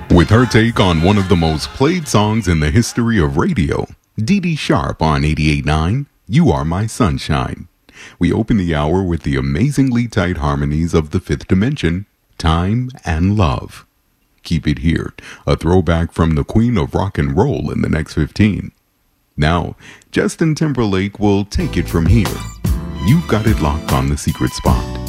With her take on one of the most played songs in the history of radio, Dee Dee Sharp on 88.9, You Are My Sunshine. We open the hour with the amazingly tight harmonies of the fifth dimension, Time and Love. Keep it here, a throwback from the queen of rock and roll in the next 15. Now, Justin Timberlake will take it from here. You've got it locked on The Secret Spot.